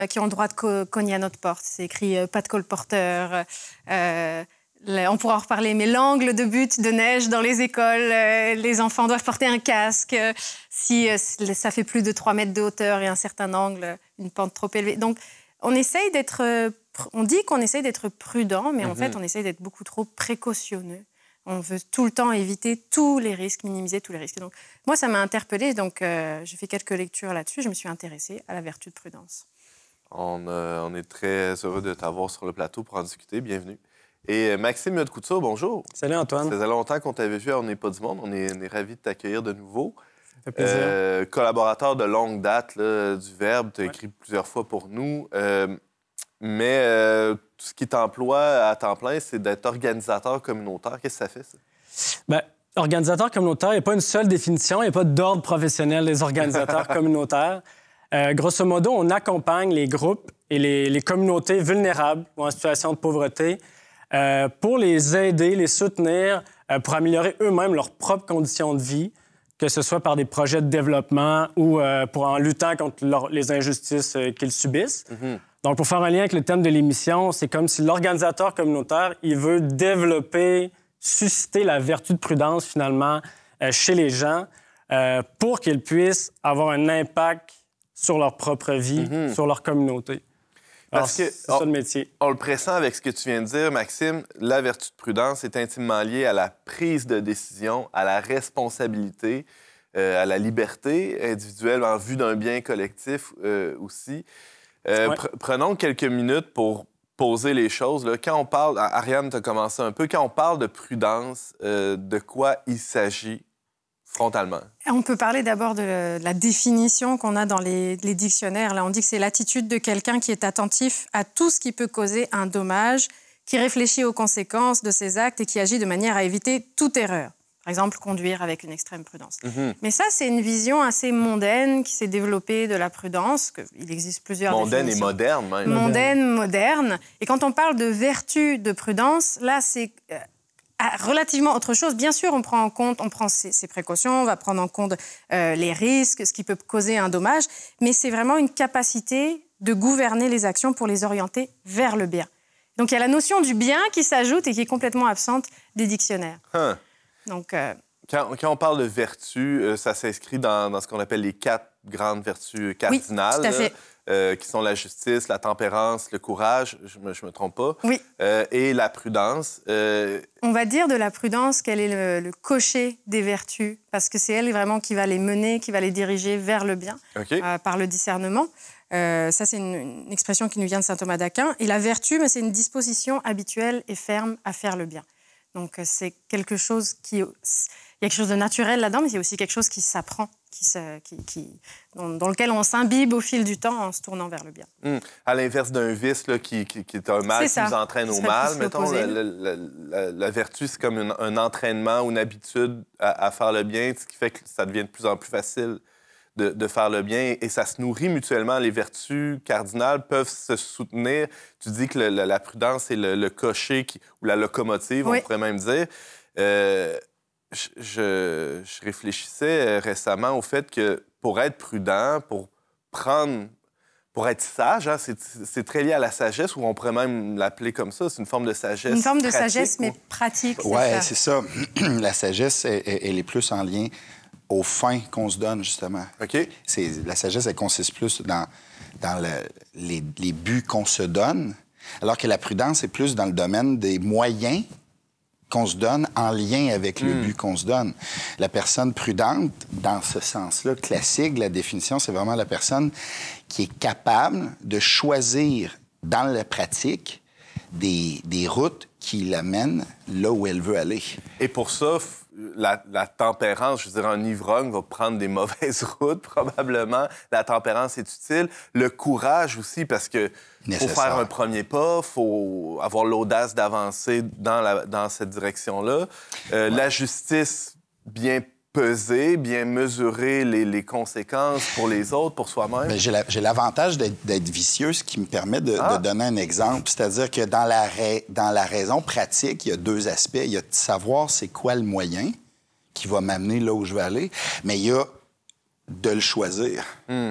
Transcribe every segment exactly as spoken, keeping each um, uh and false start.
qui ont le droit de co- cogner à notre porte. C'est écrit euh, pas de colporteur. Euh, le- on pourra en reparler, mais l'angle de but de neige dans les écoles, euh, les enfants doivent porter un casque. Euh, si euh, ça fait plus de trois mètres de hauteur et un certain angle, une pente trop élevée. Donc, on essaye d'être... Euh, pr- on dit qu'on essaye d'être prudent, mais mm-hmm. en fait, on essaye d'être beaucoup trop précautionneux. On veut tout le temps éviter tous les risques, minimiser tous les risques. Donc, moi, ça m'a interpellée. Donc, euh, j'ai fait quelques lectures là-dessus. Je me suis intéressée à la vertu de prudence. On, euh, on est très heureux de t'avoir sur le plateau pour en discuter. Bienvenue. Et Maxime Miot-Couture, bonjour. Salut Antoine. Ça faisait longtemps qu'on t'avait vu à On n'est pas du monde. On est, on est ravis de t'accueillir de nouveau. Ça fait plaisir. Euh, collaborateur de longue date là, du Verbe, tu as ouais. écrit plusieurs fois pour nous. Euh, mais euh, tout ce qui t'emploie à temps plein, c'est d'être organisateur communautaire. Qu'est-ce que ça fait, ça? Bien, organisateur communautaire, il n'y a pas une seule définition. Il n'y a pas d'ordre professionnel des organisateurs communautaires. Euh, grosso modo, on accompagne les groupes et les, les communautés vulnérables ou en situation de pauvreté euh, pour les aider, les soutenir, euh, pour améliorer eux-mêmes leurs propres conditions de vie, que ce soit par des projets de développement ou euh, pour en luttant contre leur, les injustices euh, qu'ils subissent. Mm-hmm. Donc, pour faire un lien avec le thème de l'émission, c'est comme si l'organisateur communautaire, il veut développer, susciter la vertu de prudence, finalement, euh, chez les gens euh, pour qu'ils puissent avoir un impact sur leur propre vie, mm-hmm. sur leur communauté. Alors, Parce que c'est ça on, le métier. On le pressent avec ce que tu viens de dire, Maxime, la vertu de prudence est intimement liée à la prise de décision, à la responsabilité, euh, à la liberté individuelle en vue d'un bien collectif euh, aussi. Euh, ouais. pr- prenons quelques minutes pour poser les choses. Là. Quand on parle, Ariane, tu as commencé un peu, quand on parle de prudence, euh, de quoi il s'agit frontalement? On peut parler d'abord de la définition qu'on a dans les, les dictionnaires. Là, on dit que c'est l'attitude de quelqu'un qui est attentif à tout ce qui peut causer un dommage, qui réfléchit aux conséquences de ses actes et qui agit de manière à éviter toute erreur. Par exemple, conduire avec une extrême prudence. Mm-hmm. Mais ça, c'est une vision assez mondaine qui s'est développée de la prudence. Que, il existe plusieurs mondaine définitions. Mondaine et moderne, même. Mondaine, moderne. Et quand on parle de vertu de prudence, là, c'est euh, relativement autre chose. Bien sûr, on prend en compte, on prend ses, ses précautions, on va prendre en compte euh, les risques, ce qui peut causer un dommage, mais c'est vraiment une capacité de gouverner les actions pour les orienter vers le bien. Donc, il y a la notion du bien qui s'ajoute et qui est complètement absente des dictionnaires. Huh. Donc, euh... quand, quand on parle de vertu, euh, ça s'inscrit dans, dans ce qu'on appelle les quatre grandes vertus cardinales, oui, tout à fait. Là, euh, qui sont la justice, la tempérance, le courage, je ne me, je me trompe pas, oui. euh, et la prudence. Euh... On va dire de la prudence qu'elle est le, le cocher des vertus, parce que c'est elle vraiment qui va les mener, qui va les diriger vers le bien, okay. euh, par le discernement. Euh, ça, c'est une, une expression qui nous vient de saint Thomas d'Aquin. Et la vertu, mais c'est une disposition habituelle et ferme à faire le bien. Donc, c'est quelque chose qui... Il y a quelque chose de naturel là-dedans, mais il y a aussi quelque chose qui s'apprend, qui se, qui, qui, dans, dans lequel on s'imbibe au fil du temps en se tournant vers le bien. Mmh. À l'inverse d'un vice là, qui, qui, qui est un mal c'est qui nous entraîne au mal, mettons, la, la, la, la, la vertu, c'est comme une, un entraînement ou une habitude à, à faire le bien, ce qui fait que ça devient de plus en plus facile de, de faire le bien et ça se nourrit mutuellement. Les vertus cardinales peuvent se soutenir. Tu dis que le, la, la prudence, c'est le, le cocher qui, ou la locomotive, oui. on pourrait même dire. Euh, je, je, je réfléchissais récemment au fait que pour être prudent, pour prendre... Pour être sage, hein, c'est, c'est très lié à la sagesse, ou on pourrait même l'appeler comme ça. C'est une forme de sagesse Une forme de pratique, sagesse, ou... mais pratique. Oui, c'est ça. La sagesse, elle, elle est plus en lien aux fins qu'on se donne, justement. OK. C'est, la sagesse, elle consiste plus dans, dans le, les, les buts qu'on se donne, alors que la prudence est plus dans le domaine des moyens qu'on se donne en lien avec le mmh. but qu'on se donne. La personne prudente, dans ce sens-là, classique, la définition, c'est vraiment la personne qui est capable de choisir dans la pratique des, des routes qui l'amènent là où elle veut aller. Et pour ça, la, la tempérance, je veux dire, un ivrogne va prendre des mauvaises routes, probablement. La tempérance est utile. Le courage aussi, parce que faut faire un premier pas, il faut avoir l'audace d'avancer dans, la, dans cette direction-là. Euh, ouais. La justice, bien peser, bien mesurer les, les conséquences pour les autres, pour soi-même. Bien, j'ai, la, j'ai l'avantage d'être, d'être vicieux, ce qui me permet de, ah. de donner un exemple. C'est-à-dire que dans la, ra- dans la raison pratique, il y a deux aspects. Il y a de savoir c'est quoi le moyen qui va m'amener là où je veux aller, mais il y a de le choisir. Mm.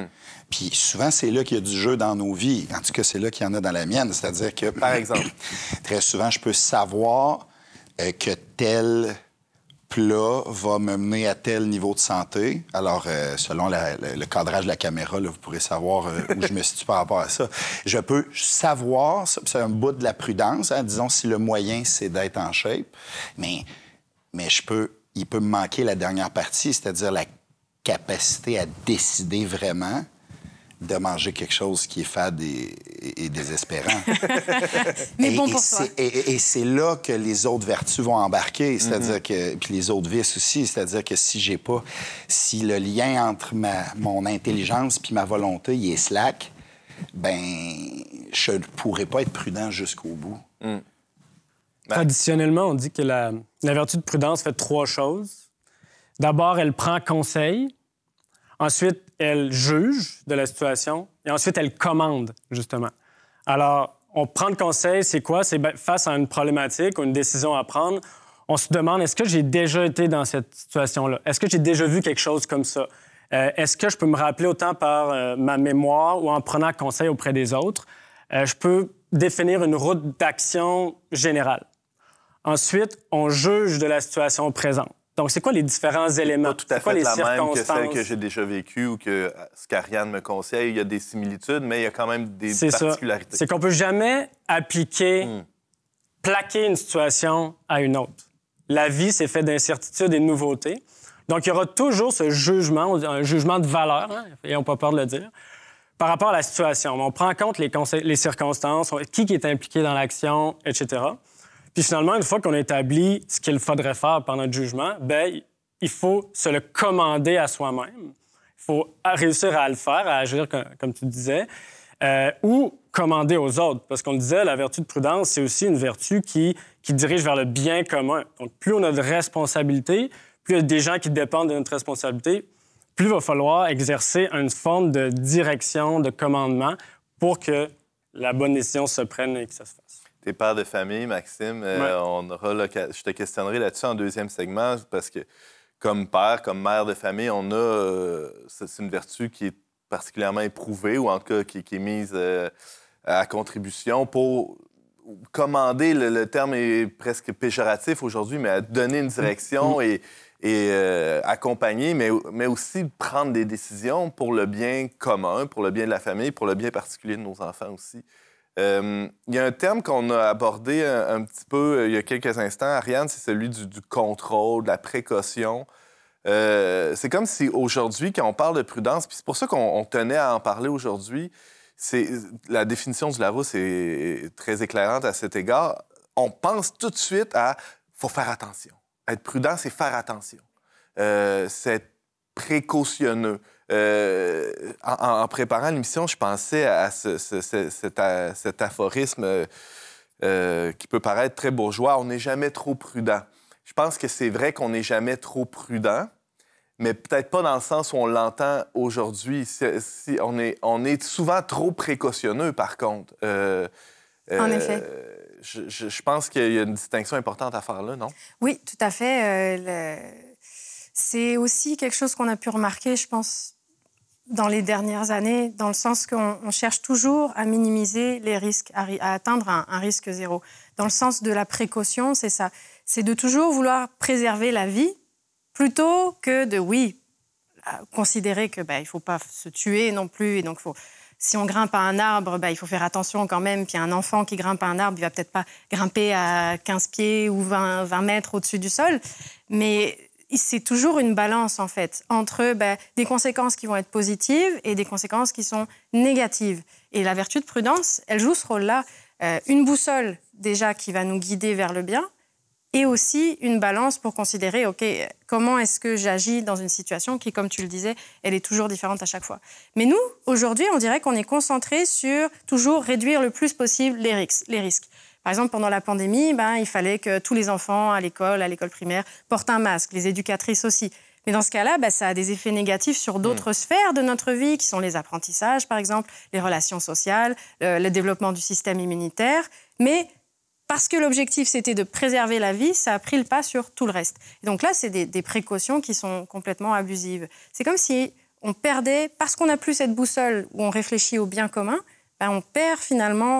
Puis souvent, c'est là qu'il y a du jeu dans nos vies. En tout cas, c'est là qu'il y en a dans la mienne. C'est-à-dire que... Par exemple? Très souvent, je peux savoir euh, que tel plat va me mener à tel niveau de santé. Alors, euh, selon la, le, le cadrage de la caméra, là, vous pourrez savoir euh, où je me situe par rapport à ça. Je peux savoir, ça, c'est un bout de la prudence, hein, disons, si le moyen, c'est d'être en shape, mais, mais je peux, il peut me manquer la dernière partie, c'est-à-dire la capacité à décider vraiment de manger quelque chose qui est fade et, et, et désespérant. Mais et, bon et pour toi. Et, et c'est là que les autres vertus vont embarquer, c'est-à-dire mm-hmm. que... Puis les autres vices aussi, c'est-à-dire que si j'ai pas... Si le lien entre ma, mon intelligence puis ma volonté, il est slack, ben je ne pourrais pas être prudent jusqu'au bout. Mm. Traditionnellement, on dit que la, la vertu de prudence fait trois choses. D'abord, elle prend conseil. Ensuite, elle juge de la situation. Et ensuite, elle commande, justement. Alors, on prend le conseil, c'est quoi? C'est ben, face à une problématique ou une décision à prendre, on se demande, est-ce que j'ai déjà été dans cette situation-là? Est-ce que j'ai déjà vu quelque chose comme ça? Euh, est-ce que je peux me rappeler autant par euh, ma mémoire ou en prenant conseil auprès des autres? Euh, je peux définir une route d'action générale. Ensuite, on juge de la situation présente. Donc, c'est quoi les différents éléments? Pas tout à fait la même que celle que j'ai déjà vécue ou que ce qu'Ariane me conseille. Il y a des similitudes, mais il y a quand même des c'est particularités. Ça. C'est qu'on peut jamais appliquer, mm. plaquer une situation à une autre. La vie, c'est fait d'incertitudes et de nouveautés. Donc, il y aura toujours ce jugement, un jugement de valeur, hein, et on n'a pas peur de le dire, par rapport à la situation. On prend en compte les, conseils, les circonstances, qui, qui est impliqué dans l'action, et cetera. Puis finalement, une fois qu'on a établi ce qu'il faudrait faire par notre jugement, bien, il faut se le commander à soi-même. Il faut réussir à le faire, à agir, comme, comme tu disais, euh, ou commander aux autres. Parce qu'on le disait, la vertu de prudence, c'est aussi une vertu qui, qui dirige vers le bien commun. Donc, plus on a de responsabilités, plus il y a des gens qui dépendent de notre responsabilité, plus il va falloir exercer une forme de direction, de commandement pour que la bonne décision se prenne et que ça se fasse. T'es père de famille, Maxime. Euh, ouais. on aura l'occasion... Je te questionnerai là-dessus en deuxième segment parce que, comme père, comme mère de famille, on a... Euh, c'est une vertu qui est particulièrement éprouvée ou en tout cas qui, qui est mise euh, à contribution pour commander, le, le terme est presque péjoratif aujourd'hui, mais à donner une direction mmh. et, et euh, accompagner, mais, mais aussi prendre des décisions pour le bien commun, pour le bien de la famille, pour le bien particulier de nos enfants aussi. Euh, il y a un terme qu'on a abordé un, un petit peu euh, il y a quelques instants, Ariane, c'est celui du, du contrôle, de la précaution. Euh, c'est comme si aujourd'hui, quand on parle de prudence, puis c'est pour ça qu'on on tenait à en parler aujourd'hui, c'est, la définition du Larousse est très éclairante à cet égard. On pense tout de suite à « faut faire attention ». Être prudent, c'est faire attention. Euh, c'est être précautionneux. Euh, en, en préparant l'émission, je pensais à ce, ce, ce, cet, à, cet aphorisme euh, euh, qui peut paraître très bourgeois. On n'est jamais trop prudent. Je pense que c'est vrai qu'on n'est jamais trop prudent, mais peut-être pas dans le sens où on l'entend aujourd'hui. Si, si on, est, on est souvent trop précautionneux, par contre. Euh, en euh, effet. Je, je, je pense qu'il y a une distinction importante à faire là, non? Oui, tout à fait. Euh, le... C'est aussi quelque chose qu'on a pu remarquer, je pense, dans les dernières années, dans le sens qu'on on cherche toujours à minimiser les risques, à, à atteindre un, un risque zéro. Dans le sens de la précaution, c'est ça. C'est de toujours vouloir préserver la vie plutôt que de, oui, considérer qu'il ben, ne faut pas se tuer non plus. Et donc, faut, si on grimpe à un arbre, ben, il faut faire attention quand même. Puis un enfant qui grimpe à un arbre, il ne va peut-être pas grimper à quinze pieds ou vingt, vingt mètres au-dessus du sol. Mais c'est toujours une balance, en fait, entre ben, des conséquences qui vont être positives et des conséquences qui sont négatives. Et la vertu de prudence, elle joue ce rôle-là. Euh, une boussole, déjà, qui va nous guider vers le bien, et aussi une balance pour considérer, OK, comment est-ce que j'agis dans une situation qui, comme tu le disais, elle est toujours différente à chaque fois. Mais nous, aujourd'hui, on dirait qu'on est concentré sur toujours réduire le plus possible les risques. Les risques. Par exemple, pendant la pandémie, ben, il fallait que tous les enfants à l'école, à l'école primaire, portent un masque, les éducatrices aussi. Mais dans ce cas-là, ben, ça a des effets négatifs sur d'autres mmh. sphères de notre vie, qui sont les apprentissages, par exemple, les relations sociales, le, le développement du système immunitaire. Mais parce que l'objectif, c'était de préserver la vie, ça a pris le pas sur tout le reste. Et donc là, c'est des, des précautions qui sont complètement abusives. C'est comme si on perdait, parce qu'on n'a plus cette boussole où on réfléchit au bien commun, ben on perd finalement